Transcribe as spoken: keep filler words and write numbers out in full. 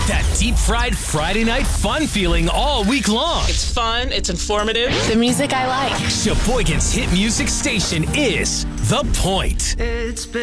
that deep-fried Friday night fun feeling all week long. It's fun, it's informative. The music I like. Sheboygan's hit music station is The Point. It's been